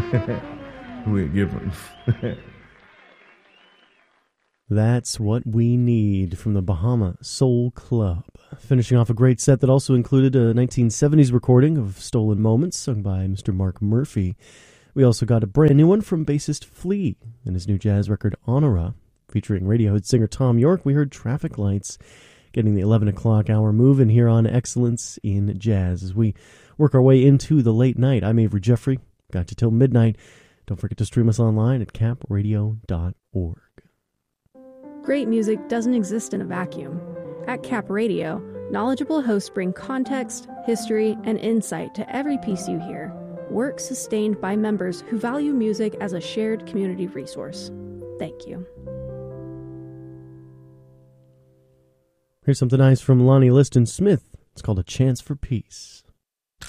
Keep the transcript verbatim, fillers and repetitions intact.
We're given. That's What We Need from the Bahama Soul Club. Finishing off a great set that also included a nineteen seventies recording of Stolen Moments sung by Mister Mark Murphy. We also got a brand new one from bassist Flea and his new jazz record Honora. Featuring Radiohead singer Tom York, we heard Traffic Lights, getting the eleven o'clock hour move in here on Excellence in Jazz. As we work our way into the late night, I'm Avery Jeffrey. Got you till midnight. Don't forget to stream us online at cap radio dot org. Great music doesn't exist in a vacuum. At Cap Radio, knowledgeable hosts bring context, history, and insight to every piece you hear. Work sustained by members who value music as a shared community resource. Thank you. Here's something nice from Lonnie Liston Smith. It's called A Chance for Peace.